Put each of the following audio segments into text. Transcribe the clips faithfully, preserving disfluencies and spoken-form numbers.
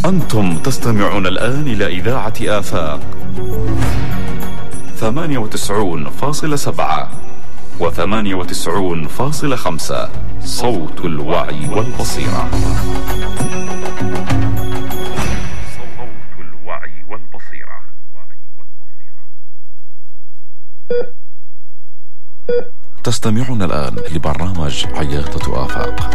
أنتم تستمعون الآن إلى إذاعة آفاق ثمانية وتسعون فاصلة سبعة وثمانية وتسعون فاصلة خمسة صوت الوعي والبصيرة. صوت الوعي والبصيرة. تستمعون الآن لبرنامج عيادة آفاق.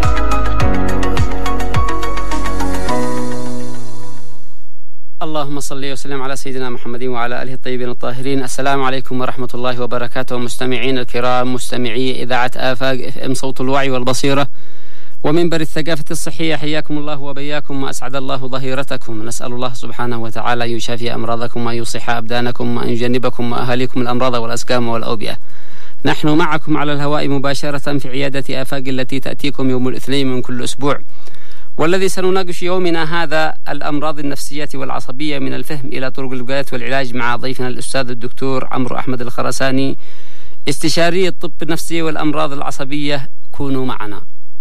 اللهم صل وسلم على سيدنا محمد وعلى آله الطيبين الطاهرين. السلام عليكم ورحمة الله وبركاته. مستمعين الكرام، مستمعي إذاعة آفاق اف ام صوت الوعي والبصيرة ومنبر الثقافة الصحية، حياكم الله وبياكم وأسعد الله ظهيرتكم. نسأل الله سبحانه وتعالى أن يشافي أمراضكم وأن يصح أبدانكم وأن يجنبكم وأهاليكم الأمراض والأسقام والأوبئة. نحن معكم على الهواء مباشرة في عيادة آفاق التي تأتيكم يوم الاثنين من كل أسبوع، والذي سنناقش يومنا هذا الأمراض النفسية والعصبية من الفهم إلى طرق الوقاية والعلاج مع ضيفنا الأستاذ الدكتور عمرو أحمد الخرساني، استشاري الطب النفسي والأمراض العصبية. كونوا معنا.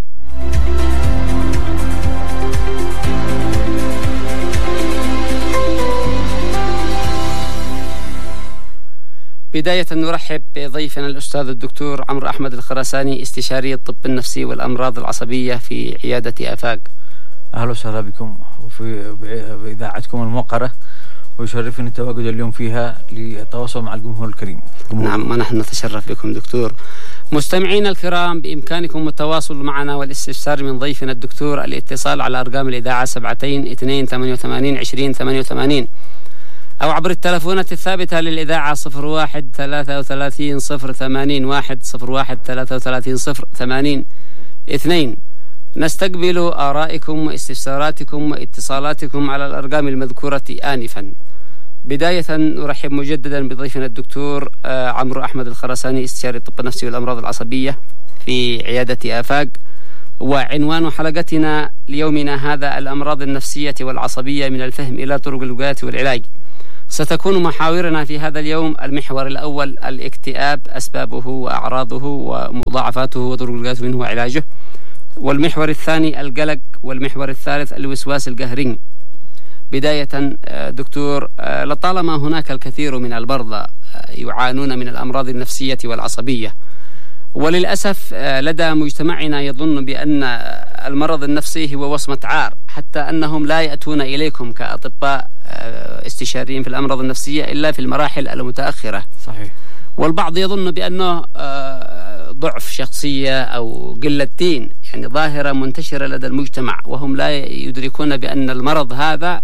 بداية نرحب بضيفنا الأستاذ الدكتور عمرو أحمد الخرساني، استشاري الطب النفسي والأمراض العصبية في عيادة آفاق. أهلا وسهلا بكم وفي بإذاعتكم الموقرة، ويشرفني التواجد اليوم فيها للتواصل مع الجمهور الكريم. جمهور. نعم، ونحن نتشرف بكم دكتور. مستمعينا الكرام، بإمكانكم التواصل معنا والاستفسار من ضيفنا الدكتور الاتصال على أرقام الإذاعة سبعتين اثنين ثمانية وثمانين عشرين ثمانية وثمانين، أو عبر التلفونات الثابتة للإذاعة صفر واحد ثلاثة وثلاثين صفر ثمانين واحد صفر واحد ثلاثة وثلاثين صفر ثمانين اثنين. نستقبل آرائكم واستفساراتكم واتصالاتكم على الأرقام المذكورة آنفا. بداية نرحب مجددا بضيفنا الدكتور عمرو أحمد الخرساني، استشاري الطب النفسي والأمراض العصبية في عيادة آفاق. وعنوان حلقتنا ليومنا هذا الأمراض النفسية والعصبية من الفهم إلى طرق الوقاية والعلاج. ستكون محاورنا في هذا اليوم: المحور الأول الاكتئاب، أسبابه وأعراضه ومضاعفاته وطرق الوقاية منه وعلاجه. والمحور الثاني القلق. والمحور الثالث الوسواس القهري. بداية دكتور، لطالما هناك الكثير من المرضى يعانون من الأمراض النفسية والعصبية، وللأسف لدى مجتمعنا يظن بأن المرض النفسي هو وصمة عار، حتى أنهم لا يأتون إليكم كأطباء استشاريين في الأمراض النفسية إلا في المراحل المتأخرة. صحيح. والبعض يظن بأنه ضعف شخصية أو قلة دين، يعني ظاهرة منتشرة لدى المجتمع، وهم لا يدركون بأن المرض هذا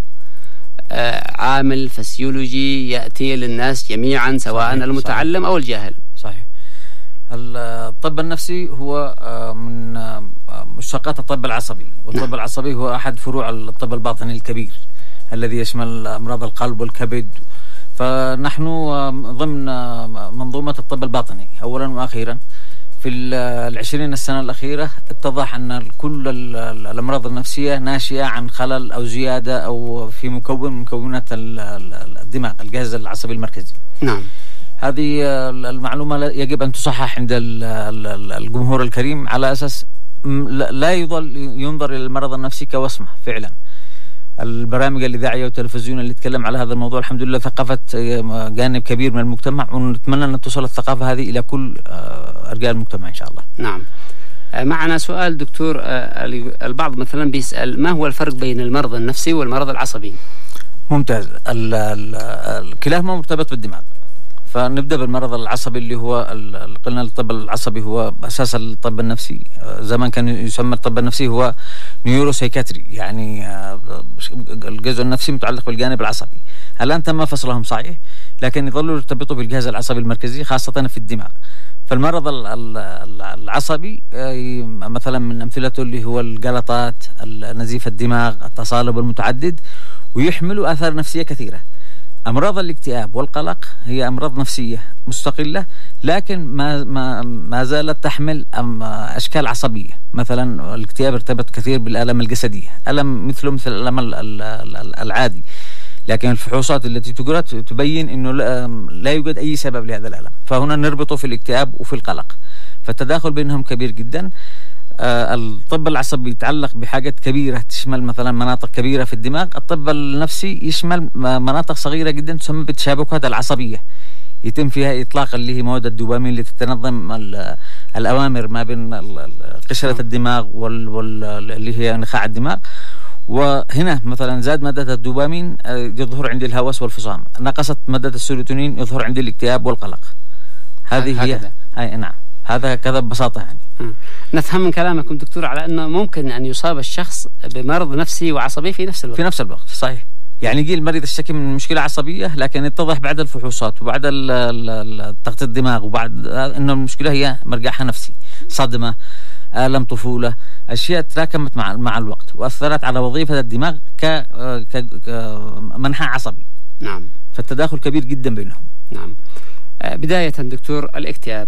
عامل فسيولوجي يأتي للناس جميعا، سواء صحيح. المتعلم صحيح. أو الجاهل. صحيح. الطب النفسي هو من مشتقات الطب العصبي، والطب نعم. العصبي هو أحد فروع الطب الباطني الكبير الذي يشمل أمراض القلب والكبد. فنحن ضمن منظومة الطب الباطني أولا وأخيرا. في العشرين السنة الأخيرة اتضح أن كل الأمراض النفسية ناشئة عن خلل أو زيادة أو في مكون من مكونات الدماغ، الجهاز العصبي المركزي. نعم. هذه المعلومة يجب أن تصحح عند الجمهور الكريم، على أساس لا يظل ينظر إلى المرض النفسي كوصمة. فعلا البرامج الإذاعية والتلفزيون اللي تتكلم على هذا الموضوع الحمد لله ثقفت جانب كبير من المجتمع، ونتمنى أن توصل الثقافة هذه إلى كل أرجاء المجتمع إن شاء الله. نعم. معنا سؤال دكتور، البعض مثلا بيسأل: ما هو الفرق بين المرض النفسي والمرض العصبي؟ ممتاز. كلاهما مرتبط بالدماغ. فنبدأ بالمرض العصبي اللي هو قلنا الطب العصبي هو أساس الطب النفسي. زمان كان يسمى الطب النفسي هو نيوروسايكاتري، يعني الجزء النفسي متعلق بالجانب العصبي. الآن تم فصلهم صحيح، لكن يظلوا يرتبطوا بالجهاز العصبي المركزي خاصة في الدماغ. فالمرض العصبي مثلا من أمثلته اللي هو الجلطات، نزيف الدماغ، التصالب المتعدد، ويحمل آثار نفسية كثيرة. أمراض الاكتئاب والقلق هي أمراض نفسية مستقلة، لكن ما ما ما زالت تحمل أشكال عصبية. مثلا الاكتئاب ارتبط كثير بالآلام الجسدية، ألم مثله مثل الألم العادي، لكن الفحوصات التي تجرى تبين أنه لا يوجد أي سبب لهذا الألم. فهنا نربطه في الاكتئاب وفي القلق، فالتداخل بينهم كبير جدا. آه الطب العصبي يتعلق بحاجات كبيرة تشمل مثلا مناطق كبيرة في الدماغ، الطب النفسي يشمل مناطق صغيرة جدا تسمى بالتشابكات العصبية، يتم فيها إطلاق اللي هي مواد الدوبامين اللي تتنظم الأوامر ما بين قشرة الدماغ وال وال اللي هي نخاع الدماغ. وهنا مثلا زاد مادة الدوبامين يظهر عندي الهوس والفصام، نقصت مادة السيروتونين يظهر عندي الاكتئاب والقلق. هذه هي هاي نعم، هذا كذا ببساطة يعني. م. نفهم من كلامكم دكتور على أنه ممكن أن يصاب الشخص بمرض نفسي وعصبي في نفس الوقت. في نفس الوقت صحيح. يعني يجي المريض الشكي من مشكلة عصبية لكن يتضح بعد الفحوصات وبعد تغطية الدماغ وبعد أنه المشكلة هي مرجعها نفسي، صدمة، ألم طفولة، أشياء تراكمت مع مع الوقت وأثرت على وظيفة الدماغ ك كمنحى عصبي. نعم. فالتداخل كبير جدا بينهم. نعم. بداية دكتور، الاكتئاب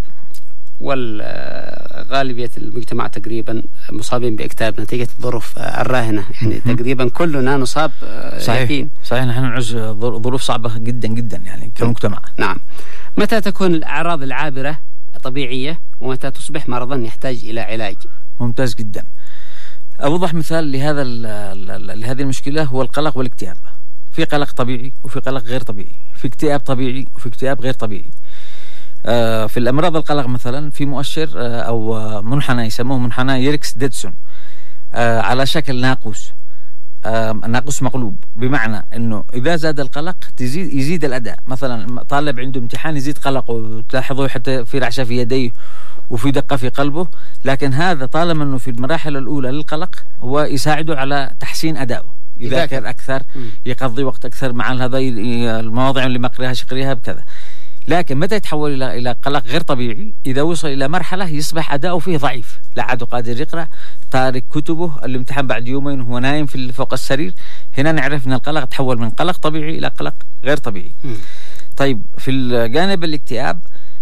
والغالبية المجتمع تقريبا مصابين باكتئاب نتيجة الظروف الراهنة، يعني تقريبا كلنا نصاب. صحيح صحيح، نحن نعيش ظروف صعبة جدا جدا يعني كمجتمع. نعم. متى تكون الأعراض العابرة طبيعية ومتى تصبح مرضا يحتاج إلى علاج؟ ممتاز جدا. أوضح مثال لهذا لهذه المشكلة هو القلق والاكتئاب. في قلق طبيعي وفي قلق غير طبيعي، في اكتئاب طبيعي وفي اكتئاب غير طبيعي. آه في الأمراض القلق مثلا في مؤشر آه أو منحنى يسموه منحنى يركس ديدسون آه على شكل ناقوس، آه ناقوس مقلوب، بمعنى أنه إذا زاد القلق تزيد يزيد الأداء. مثلا طالب عنده امتحان يزيد قلقه، تلاحظوا حتى في رعشة في يديه وفي دقة في قلبه، لكن هذا طالما أنه في المراحل الأولى للقلق هو يساعده على تحسين أدائه، يذاكر أكثر، يقضي وقت أكثر مع هذا المواضيع اللي مقريها شقريها بكذا. لكن متى يتحول إلى إلى قلق غير طبيعي؟ إذا وصل إلى مرحلة يصبح أداؤه فيه ضعيف، لا عاد قادر يقرأ، تارك كتبه، الامتحان بعد يومين هو نايم في فوق السرير. هنا نعرف أن القلق تحول من قلق طبيعي إلى قلق غير طبيعي. م. طيب في الجانب الاكتئاب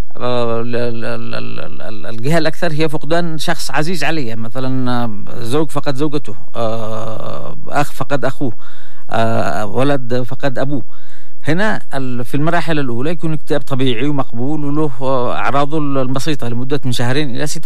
الجهة الأكثر هي فقدان شخص عزيز عليه، مثلا زوج فقد زوجته، أخ فقد أخوه، ولد فقد أبوه. هنا في المراحل الأولى يكون اكتئاب طبيعي ومقبول وله أعراضه البسيطة لمدة من شهرين إلى ستة